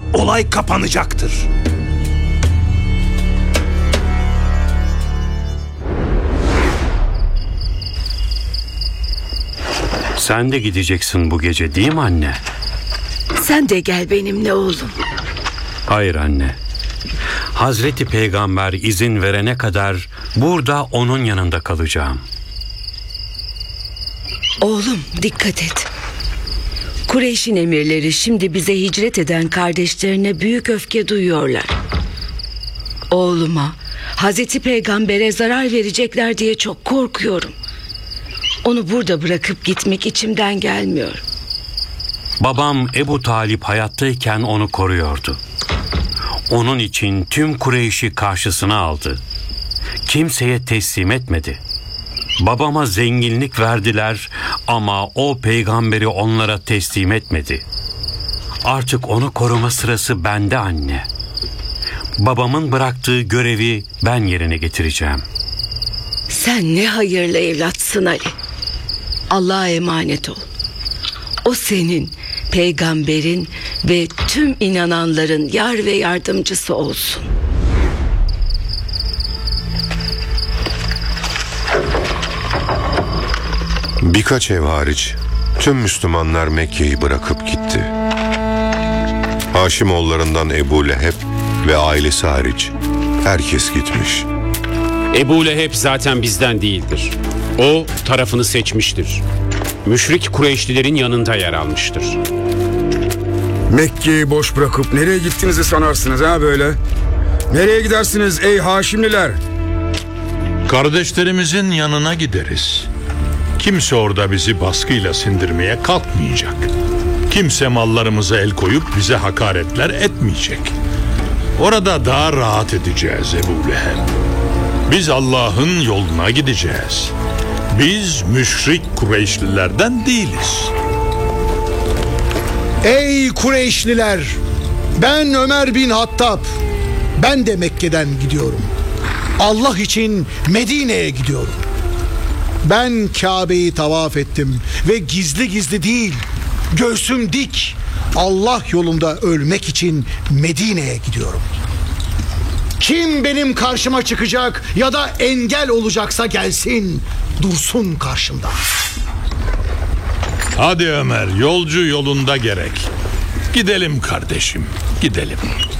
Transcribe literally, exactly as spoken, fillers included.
olay kapanacaktır. Sen de gideceksin bu gece değil mi anne? Sen de gel benimle oğlum. Hayır anne. Hazreti Peygamber izin verene kadar burada onun yanında kalacağım. Oğlum dikkat et. Kureyş'in emirleri şimdi bize hicret eden kardeşlerine büyük öfke duyuyorlar. Oğluma, Hazreti Peygamber'e zarar verecekler diye çok korkuyorum. Onu burada bırakıp gitmek içimden gelmiyor. Babam Ebu Talip hayattayken onu koruyordu. Onun için tüm Kureyş'i karşısına aldı. Kimseye teslim etmedi. Babama zenginlik verdiler ama o peygamberi onlara teslim etmedi. Artık onu koruma sırası bende anne. Babamın bıraktığı görevi ben yerine getireceğim. Sen ne hayırlı evlatsın Ali. Allah'a emanet ol. O senin, peygamberin ve tüm inananların yar ve yardımcısı olsun. Birkaç ev hariç tüm Müslümanlar Mekke'yi bırakıp gitti. Haşimoğullarından Ebu Leheb ve ailesi hariç herkes gitmiş. Ebu Leheb zaten bizden değildir. O tarafını seçmiştir. Müşrik Kureyşlilerin yanında yer almıştır. Mekke'yi boş bırakıp nereye gittiğinizi sanarsınız ha böyle? Nereye gidersiniz ey Haşimliler? Kardeşlerimizin yanına gideriz. Kimse orada bizi baskıyla sindirmeye kalkmayacak. Kimse mallarımıza el koyup bize hakaretler etmeyecek. Orada daha rahat edeceğiz Ebu Leheb. Biz Allah'ın yoluna gideceğiz. Biz müşrik Kureyşlilerden değiliz. Ey Kureyşliler! Ben Ömer bin Hattab. Ben de Mekke'den gidiyorum. Allah için Medine'ye gidiyorum. Ben Kabe'yi tavaf ettim ve gizli gizli değil, göğsüm dik, Allah yolunda ölmek için Medine'ye gidiyorum. Kim benim karşıma çıkacak ya da engel olacaksa gelsin, dursun karşımda. Hadi Ömer, yolcu yolunda gerek. Gidelim kardeşim, gidelim.